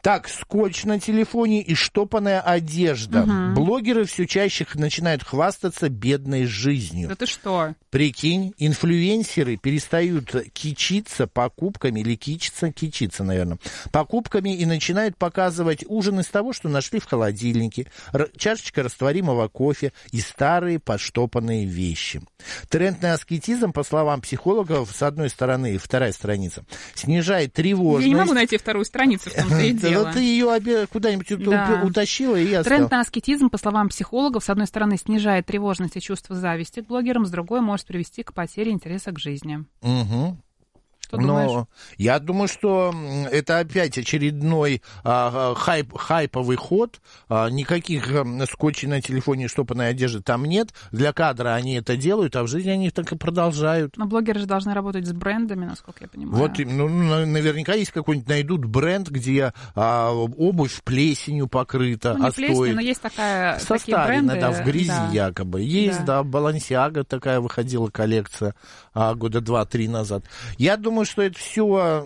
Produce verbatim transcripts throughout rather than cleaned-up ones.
Так, скотч на телефоне и штопанная одежда. Угу. Блогеры все чаще начинают хвастаться бедной жизнью. Да ты что? Прикинь, инфлюенсеры перестают кичиться покупками, или кичиться, кичиться, наверное, покупками и начинают показывать ужин из того, что нашли в холодильнике, р- чашечка растворимого кофе и старые подштопанные вещи. Тренд на аскетизм, по словам психологов, с одной стороны, вторая страница, снижает тревожность. Я не могу найти вторую страницу, в том-то и дело. Ты ее куда-нибудь Да. утащила, и я Тренд стал. на аскетизм, по словам психологов, с одной стороны, снижает тревожность и чувство зависти к блогерам, с другой может привести к потере интереса к жизни. Угу. Что Но думаешь? я думаю, что это опять очередной а, хайп, хайповый ход. А, никаких а, скотчей на телефоне и штопанной одежды там нет. Для кадра они это делают, а в жизни они так и продолжают. Но блогеры же должны работать с брендами, насколько я понимаю. Вот, ну, наверняка есть какой-нибудь, найдут бренд, где а, обувь плесенью покрыта, Ну, не а плесенью, стоит... но есть такая, такие Состарена, бренды. да, в грязи Да. якобы. Есть, да, Да. Балансиага такая выходила коллекция а, года два-три назад. Я думаю, что это все,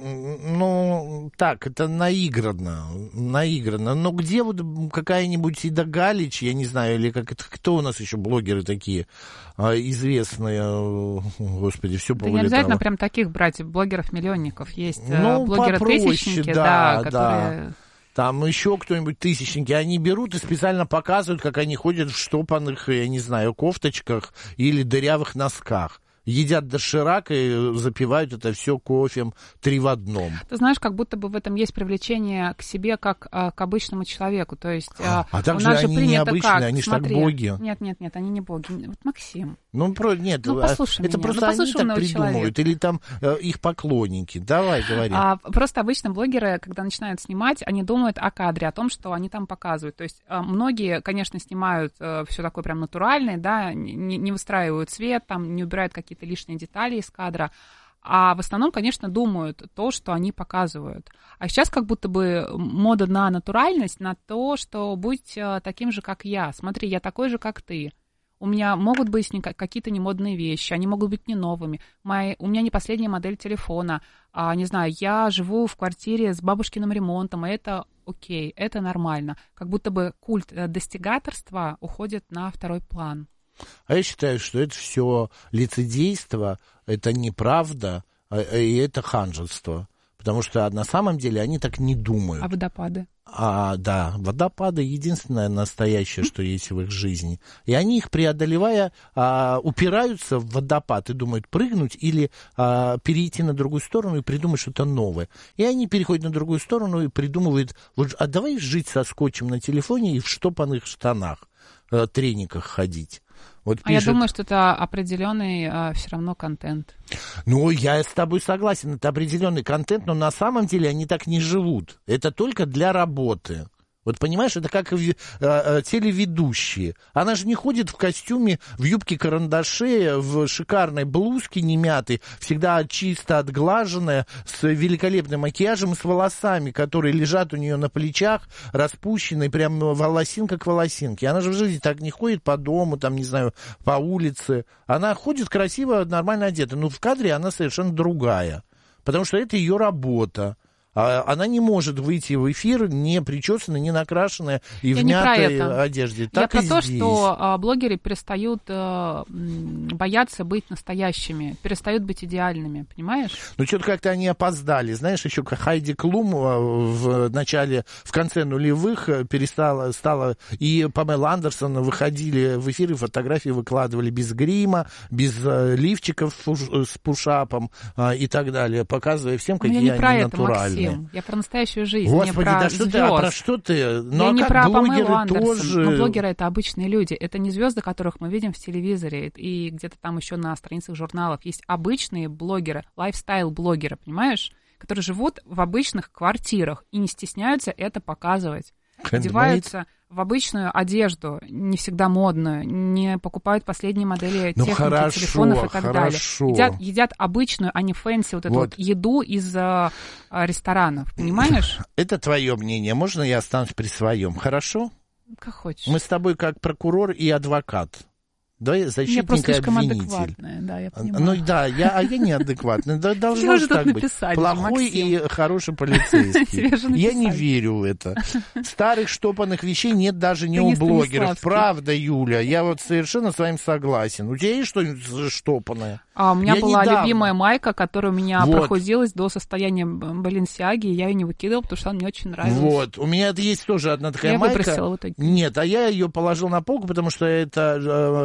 ну, так, это наигранно, наигранно. Но где вот какая-нибудь Ида Галич, я не знаю, или как это, кто у нас еще блогеры такие а, известные, господи, все Да повылетало. не обязательно прям таких брать, блогеров-миллионников. Есть Ну, блогеры-тысячники, да, да, которые... Там еще кто-нибудь тысячники, они берут и специально показывают, как они ходят в штопанных, я не знаю, кофточках или дырявых носках. Едят доширак и запивают это все кофем три в одном. Ты знаешь, как будто бы в этом есть привлечение к себе, как а, к обычному человеку. То есть а, а так у же нас же они принято необычные, как? они ж Смотри. так боги. Нет, нет, нет, они не боги. Вот Максим. Ну, про, нет, Ну, послушай это меня. просто Ну, они послушай так умного придумывают, человека. или там э, их поклонники. Давай, говори. А, просто обычно блогеры, когда начинают снимать, они думают о кадре, о том, что они там показывают. То есть а, многие, конечно, снимают а, все такое прям натуральное, да, не, не выстраивают цвет, там, не убирают какие-то лишние детали из кадра. А в основном, конечно, думают то, что они показывают. А сейчас как будто бы мода на натуральность, на то, что будь а, таким же, как я. Смотри, я такой же, как ты. У меня могут быть не, какие-то немодные вещи, они могут быть не новыми. Мои, у меня не последняя модель телефона. А, не знаю, я живу в квартире с бабушкиным ремонтом, и это окей, это нормально. Как будто бы культ достигаторства уходит на второй план. А я считаю, что это все лицедейство, это неправда, и это ханжество. Потому что на самом деле они так не думают. А водопады? А, да, водопады единственное настоящее, что есть в их жизни. И они их преодолевая, а, упираются в водопад и думают прыгнуть или а, перейти на другую сторону и придумать что-то новое. И они переходят на другую сторону и придумывают, вот, а давай жить со скотчем на телефоне и в штопанных штанах, э, трениках ходить. Вот а пишет, я думаю, что это определенный а, все равно контент. Ну, я с тобой согласен, это определенный контент, но на самом деле они так не живут. Это только для работы. Вот понимаешь, это как э, э, телеведущие. Она же не ходит в костюме, в юбке-карандаше, в шикарной блузке немятой, всегда чисто отглаженная, с великолепным макияжем и с волосами, которые лежат у нее на плечах, распущенные, прям волосинка к волосинке. Она же в жизни так не ходит по дому, там, не знаю, по улице. Она ходит красиво, нормально одета. Но в кадре она совершенно другая, потому что это ее работа. Она не может выйти в эфир не причесанная, не накрашенная и Я в мятой одежде. Так Я и про то, здесь. что а, блогеры перестают а, бояться быть настоящими, перестают быть идеальными, понимаешь? Ну, что-то как-то они опоздали. Знаешь, еще как Хайди Клум в начале, в конце нулевых перестала, стала, и Памела Андерсон выходили в эфир, и фотографии выкладывали без грима, без лифчиков с пушапом и так далее, показывая всем, какие они натуральные. Я про настоящую жизнь, Господи, не про да что звезд. ты, а про что ты? Ну, я а не как про блогеры Памелу Андерсон, тоже... но блогеры — это обычные люди. Это не звезды, которых мы видим в телевизоре и где-то там еще на страницах журналов. Есть обычные блогеры, лайфстайл-блогеры, понимаешь? Которые живут в обычных квартирах и не стесняются это показывать. Одеваются в обычную одежду, не всегда модную, не покупают последние модели ну, техники, хорошо, телефонов и так хорошо. далее. Едят, едят обычную, а не фэнси, вот эту вот. Вот еду из а, ресторанов, понимаешь? Это твое мнение. Можно я останусь при своем, хорошо? Как хочешь. Мы с тобой как прокурор и адвокат. Да, защитник я просто слишком обвинитель. адекватная, да, я понимаю. Ну да, я, а я неадекватный. Да, должно же так быть. Плохой и хороший полицейский. Я не верю в это. Старых штопанных вещей нет даже не у блогеров. Правда, Юля, я вот совершенно с вами согласен. У тебя есть что-нибудь штопанное? А у меня я была недавно... любимая майка, которая у меня вот. прохудилась до состояния Баленсиаги, и я ее не выкидывала, потому что она мне очень нравилась. Вот, у меня есть тоже одна такая я майка. Я выбросила в итоге. Нет, а я ее положил на полку, потому что это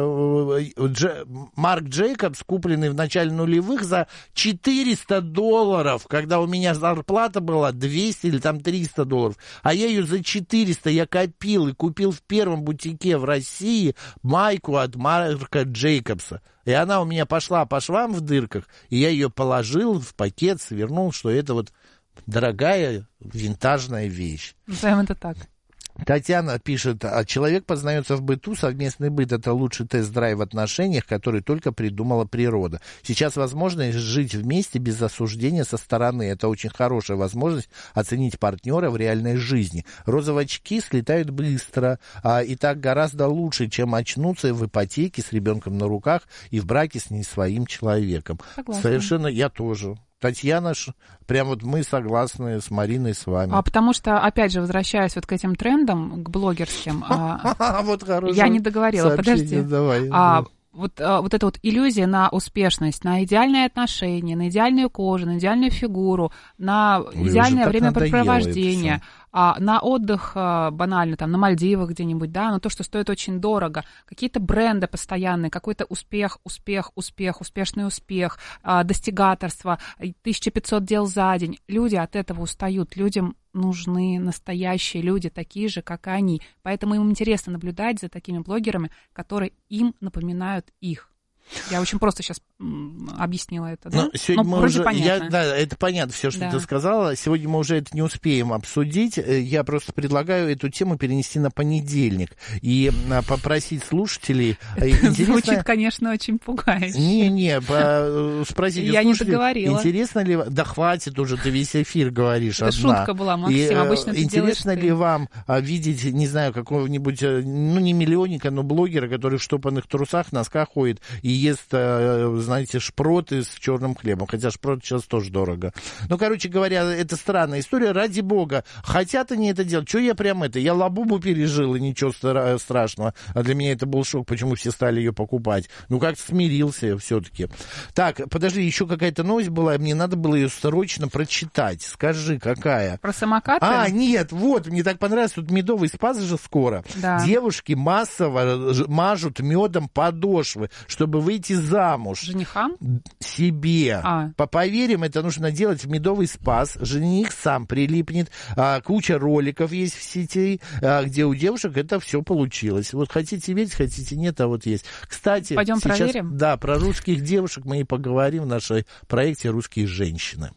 Дж... Марк Джейкобс, купленный в начале нулевых за четыреста долларов, когда у меня зарплата была двести или там триста долларов. А я ее за четыреста, я копил и купил в первом бутике в России майку от Марка Джейкобса. И она у меня пошла по швам в дырках, и я ее положил в пакет, свернул, что это вот дорогая винтажная вещь. Назовем это так. Татьяна пишет, а человек познается в быту, совместный быт — это лучший тест-драйв в отношениях, который только придумала природа. Сейчас возможность жить вместе без осуждения со стороны. Это очень хорошая возможность оценить партнера в реальной жизни. Розовые очки слетают быстро, а, и так гораздо лучше, чем очнуться в ипотеке с ребенком на руках и в браке с не своим человеком. Согласна. Совершенно, я тоже. Татьяна, прям вот мы согласны с Мариной, с вами. А потому что, опять же, возвращаясь вот к этим трендам, к блогерским, вот я не договорила, подожди. Давай, а, вот, вот эта вот иллюзия на успешность, на идеальные отношения, на идеальную кожу, на идеальную фигуру, на Ой, идеальное времяпрепровождение, а, на отдых а, банально, там, на Мальдивах где-нибудь, да, но то, что стоит очень дорого, какие-то бренды постоянные, какой-то успех, успех, успех, успешный успех, а, достигаторство, тысяча пятьсот дел за день. Люди от этого устают, людям нужны настоящие люди, такие же, как и они. Поэтому им интересно наблюдать за такими блогерами, которые им напоминают их. Я очень просто сейчас объяснила это, да? Ну, сегодня мы уже, я, да, это понятно, все, что да. ты сказала. Сегодня мы уже это не успеем обсудить. Я просто предлагаю эту тему перенести на понедельник и попросить слушателей... Это звучит, конечно, очень пугающе. Не-не, спросить я не договорила. Интересно ли... Да хватит уже, ты весь эфир говоришь это одна. Шутка была, Максим, обычно ты интересно ли ты. вам видеть, не знаю, какого-нибудь, ну, не миллионника, но блогера, который в штопанных трусах, носках ходит и ест, знаете, шпроты с черным хлебом. Хотя шпроты сейчас тоже дорого. Ну, короче говоря, это странная история. Ради бога, хотят они это делать. Что я прям это? Я лабубу пережил, и ничего страшного. А для меня это был шок, почему все стали ее покупать. Ну, как-то смирился все-таки. Так, подожди, еще какая-то новость была, мне надо было ее срочно прочитать. Скажи, какая? Про самокаты? А, нет, вот, мне так понравилось. Тут медовый спас же скоро. Да. Девушки массово мажут медом подошвы, чтобы выйти замуж. Женихам? Себе. А. По поверим, это нужно делать в медовый спас. Жених сам прилипнет. А, куча роликов есть в сети, а, где у девушек это все получилось. Вот хотите верить, хотите нет, а вот есть. Кстати, пойдем сейчас, проверим. Да, про русских девушек мы и поговорим в нашем проекте «Русские женщины».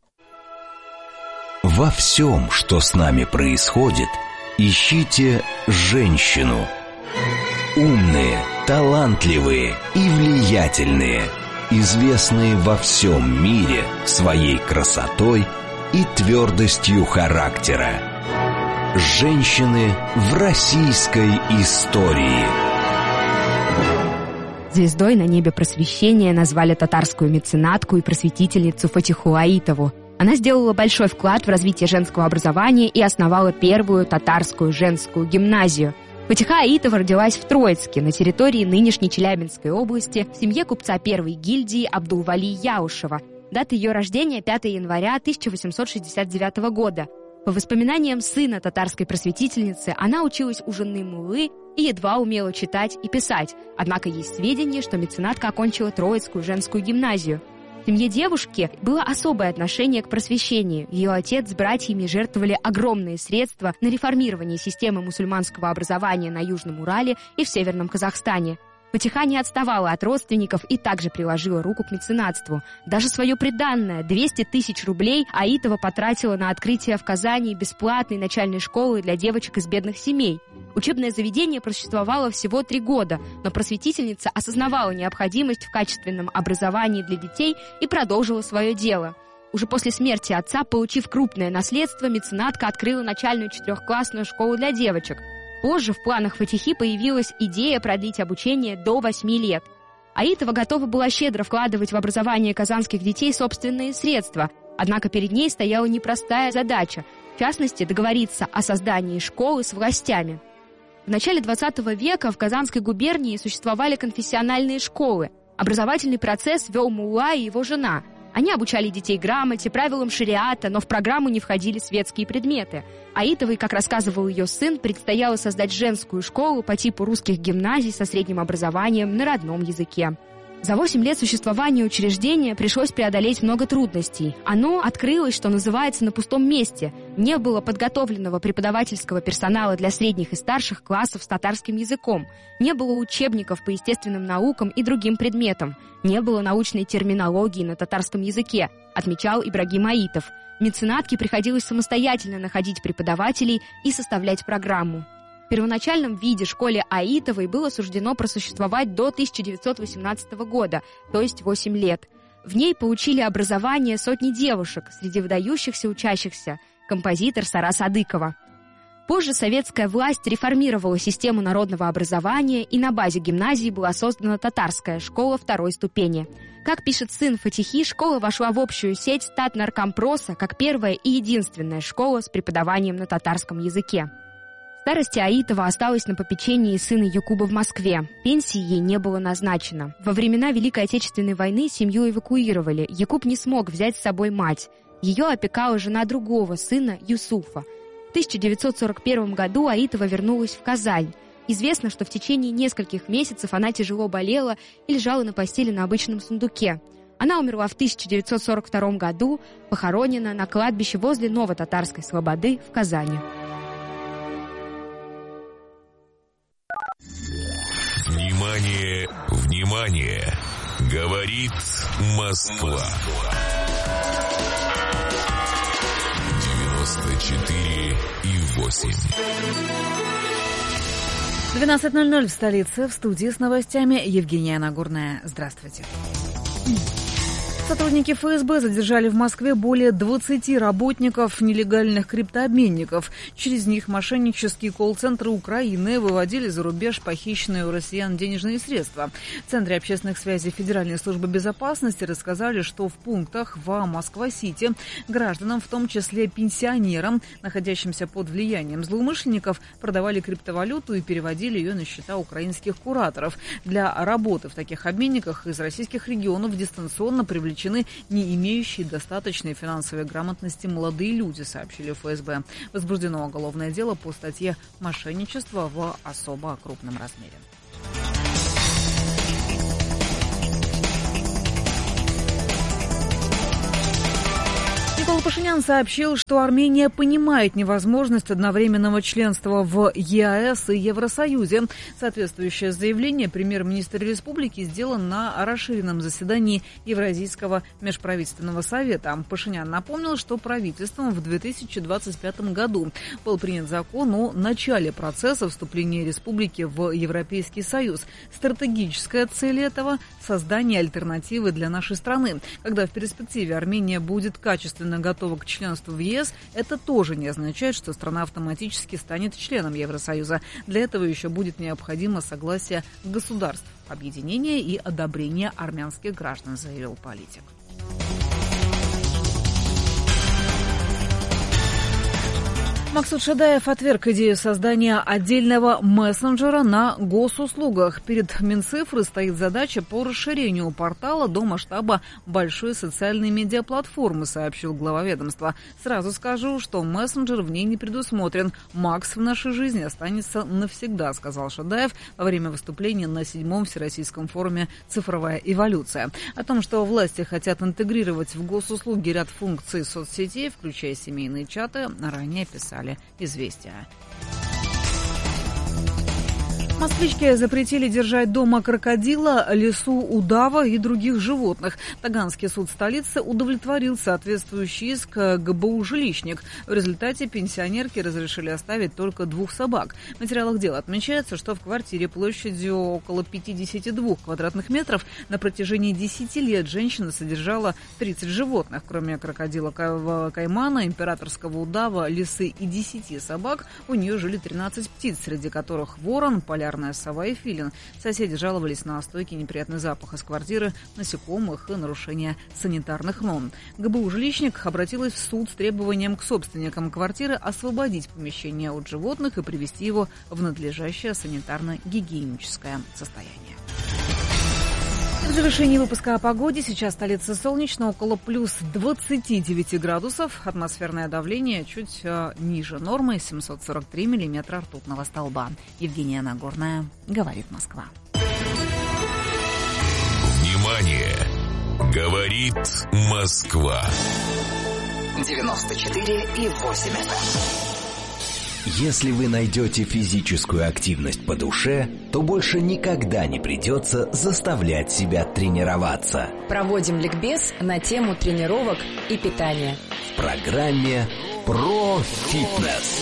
Во всем, что с нами происходит, ищите женщину. Умные, талантливые и влиятельные, известные во всем мире своей красотой и твердостью характера. Женщины в российской истории. Звездой на небе просвещения назвали татарскую меценатку и просветительницу Фатиху Аитову. Она сделала большой вклад в развитие женского образования и основала первую татарскую женскую гимназию. Фатиха Аитова родилась в Троицке, на территории нынешней Челябинской области, в семье купца первой гильдии Абдулвали Яушева. Дата ее рождения пятого января тысяча восемьсот шестьдесят девятого года. По воспоминаниям сына татарской просветительницы, она училась у жены муллы и едва умела читать и писать, однако есть сведения, что меценатка окончила Троицкую женскую гимназию. В семье девушки было особое отношение к просвещению. Ее отец с братьями жертвовали огромные средства на реформирование системы мусульманского образования на Южном Урале и в Северном Казахстане. Фатиха не отставала от родственников и также приложила руку к меценатству. Даже свое приданное, двести тысяч рублей, Аитова потратила на открытие в Казани бесплатной начальной школы для девочек из бедных семей. Учебное заведение просуществовало всего три года, но просветительница осознавала необходимость в качественном образовании для детей и продолжила свое дело. Уже после смерти отца, получив крупное наследство, меценатка открыла начальную четырехклассную школу для девочек. Позже в планах Фатихи появилась идея продлить обучение до восьми лет. Аитова готова была щедро вкладывать в образование казанских детей собственные средства, однако перед ней стояла непростая задача, в частности, договориться о создании школы с властями. В начале двадцатого века в Казанской губернии существовали конфессиональные школы. Образовательный процесс вел мулла и его жена. Они обучали детей грамоте, правилам шариата, но в программу не входили светские предметы. Аитовой, как рассказывал ее сын, предстояло создать женскую школу по типу русских гимназий со средним образованием на родном языке. За восемь лет существования учреждения пришлось преодолеть много трудностей. Оно открылось, что называется, на пустом месте. Не было подготовленного преподавательского персонала для средних и старших классов с татарским языком. Не было учебников по естественным наукам и другим предметам. Не было научной терминологии на татарском языке, отмечал Ибрагим Аитов. Меценатке приходилось самостоятельно находить преподавателей и составлять программу. В первоначальном виде школе Аитовой было суждено просуществовать до тысяча девятьсот восемнадцатого года, то есть восемь лет. В ней получили образование сотни девушек, среди выдающихся учащихся композитор Сара Садыкова. Позже советская власть реформировала систему народного образования, и на базе гимназии была создана татарская школа второй ступени. Как пишет сын Фатихи, школа вошла в общую сеть Татнаркомпроса как первая и единственная школа с преподаванием на татарском языке. В старости Аитова осталась на попечении сына Якуба в Москве. Пенсии ей не было назначено. Во времена Великой Отечественной войны семью эвакуировали. Якуб не смог взять с собой мать. Ее опекала жена другого сына, Юсуфа. В тысяча девятьсот сорок первом году Аитова вернулась в Казань. Известно, что в течение нескольких месяцев она тяжело болела и лежала на постели на обычном сундуке. Она умерла в тысяча девятьсот сорок втором году, похоронена на кладбище возле Новотатарской Слободы в Казани. Внимание, внимание! Говорит Москва. девяносто четыре и восемь. двенадцать ноль ноль в столице. В студии с новостями Евгения Нагорная. Здравствуйте. Сотрудники эф эс бэ задержали в Москве более двадцати работников нелегальных криптообменников. Через них мошеннические колл-центры Украины выводили за рубеж похищенные у россиян денежные средства. В Центре общественных связей Федеральной службы безопасности рассказали, что в пунктах в Москва-Сити гражданам, в том числе пенсионерам, находящимся под влиянием злоумышленников, продавали криптовалюту и переводили ее на счета украинских кураторов. Для работы в таких обменниках из российских регионов дистанционно привлекли не имеющие достаточной финансовой грамотности молодые люди, сообщили эф эс бэ. Возбуждено уголовное дело по статье «Мошенничество в особо крупном размере». Никола Пашинян сообщил, что Армения понимает невозможность одновременного членства в е а эс и Евросоюзе. Соответствующее заявление премьер-министр республики сделал на расширенном заседании Евразийского межправительственного совета. Пашинян напомнил, что правительством в две тысячи двадцать пятом году был принят закон о начале процесса вступления республики в Европейский Союз. Стратегическая цель этого – создание альтернативы для нашей страны. Когда в перспективе Армения будет качественно готова к членству в е эс, это тоже не означает, что страна автоматически станет членом Евросоюза. Для этого еще будет необходимо согласие государств объединения и одобрение армянских граждан, заявил политик. Максут Шадаев отверг идею создания отдельного мессенджера на госуслугах. Перед Минцифрой стоит задача по расширению портала до масштаба большой социальной медиаплатформы, сообщил глава ведомства. Сразу скажу, что мессенджер в ней не предусмотрен. Макс в нашей жизни останется навсегда, сказал Шадаев во время выступления на седьмом Всероссийском форуме «Цифровая эволюция». О том, что власти хотят интегрировать в госуслуги ряд функций соцсетей, включая семейные чаты, ранее писали «Известия». Москвички запретили держать дома крокодила, лису, удава и других животных. Таганский суд столицы удовлетворил соответствующий иск ГБУ «Жилищник». В результате пенсионерке разрешили оставить только двух собак. В материалах дела отмечается, что в квартире площадью около пятьдесят два квадратных метров на протяжении десяти лет женщина содержала тридцать животных. Кроме крокодила Каймана, императорского удава, лисы и десяти собак, у нее жили тринадцать птиц, среди которых ворон, полярная сова и филин. Соседи жаловались на стойкий неприятный запах из квартиры, насекомых и нарушение санитарных норм. ГБУ «Жилищник» обратилась в суд с требованием к собственникам квартиры освободить помещение от животных и привести его в надлежащее санитарно-гигиеническое состояние. В завершении выпуска о погоде. Сейчас столица солнечно, около плюс двадцати девяти градусов. Атмосферное давление чуть э, ниже нормы, семьсот сорок три миллиметра ртутного столба. Евгения Нагорная, говорит Москва. Внимание! Говорит Москва. девяносто четыре и восемь эф эм. Если вы найдете физическую активность по душе, то больше никогда не придется заставлять себя тренироваться. Проводим ликбез на тему тренировок и питания. В программе «Про фитнес».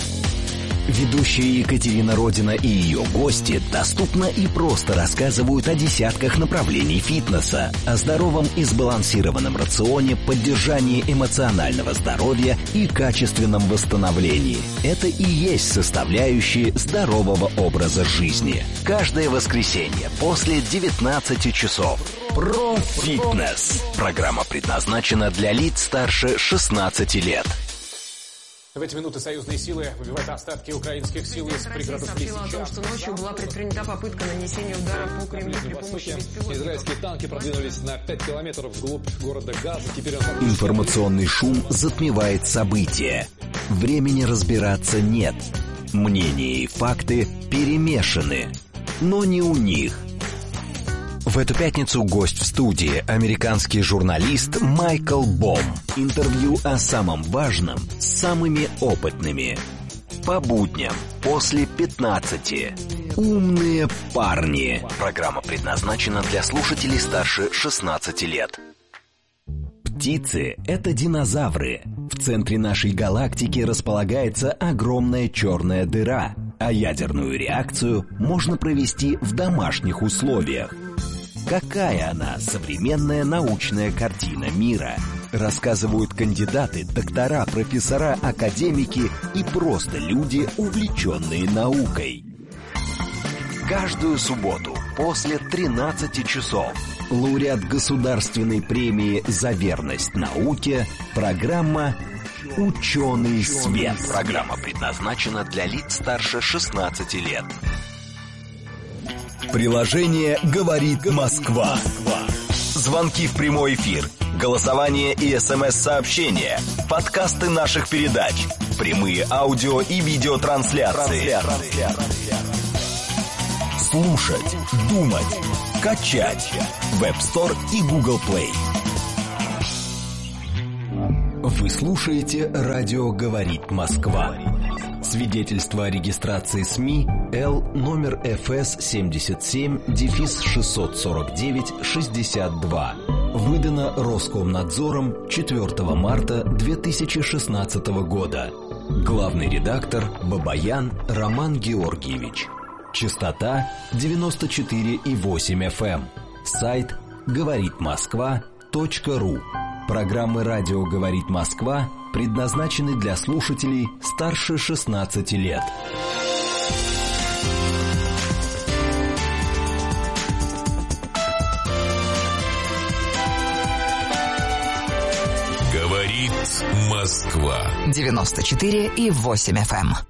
Ведущая Екатерина Родина и ее гости доступно и просто рассказывают о десятках направлений фитнеса, о здоровом и сбалансированном рационе, поддержании эмоционального здоровья и качественном восстановлении. Это и есть составляющие здорового образа жизни. Каждое воскресенье после девятнадцати часов. Про фитнес. Программа предназначена для лиц старше шестнадцати лет. В эти минуты союзные силы выбивают остатки украинских сил из пригородов Лисичанска. Россия сообщила о том, что ночью была предпринята попытка нанесения удара по Кремлю при помощи беспилотников. Израильские танки продвинулись на пять километров вглубь города Газа. Теперь он... Информационный шум затмевает события. Времени разбираться нет. Мнения и факты перемешаны. Но не у них. В эту пятницу гость в студии — американский журналист Майкл Бом. Интервью о самом важном с самыми опытными. По будням после пятнадцати. Умные парни. Программа предназначена для слушателей старше шестнадцати лет. Птицы — это динозавры. В центре нашей галактики располагается огромная черная дыра, а ядерную реакцию можно провести в домашних условиях. Какая она, современная научная картина мира? Рассказывают кандидаты, доктора, профессора, академики и просто люди, увлеченные наукой. Каждую субботу после тринадцати часов лауреат государственной премии за верность науке, программа «Ученый свет». Программа предназначена для лиц старше шестнадцати лет. Приложение «Говорит Москва». Звонки в прямой эфир, голосование и смс-сообщения, подкасты наших передач, прямые аудио и видеотрансляции. Слушать, думать, качать. Web Store и Google Play. Вы слушаете радио «Говорит Москва». Свидетельство о регистрации СМИ Л номер эф эс семьдесят семь шестьсот сорок девять шестьдесят два. Выдано Роскомнадзором четвёртого марта две тысячи шестнадцатого года. Главный редактор Бабаян Роман Георгиевич. Частота девяносто четыре и восемь эф эм. Сайт говорит москва точка ру. Программы «Радио говорит Москва» предназначены для слушателей старше шестнадцати лет. Говорит Москва. девяносто четыре и восемь эф эм.